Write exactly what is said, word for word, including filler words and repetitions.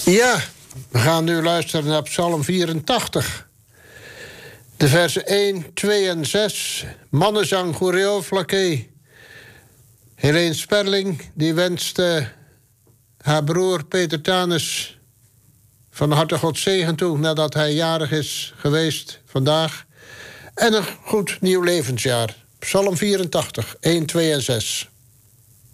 Ja, we gaan nu luisteren naar Psalm vierentachtig. De versen één, twee en zes. Mannenzang Goereo Flaké. Helene Sperling die wenste haar broer Peter Tanus van harte God zegen toe, nadat hij jarig is geweest vandaag. En een goed nieuw levensjaar. Psalm vierentachtig, één, twee en zes.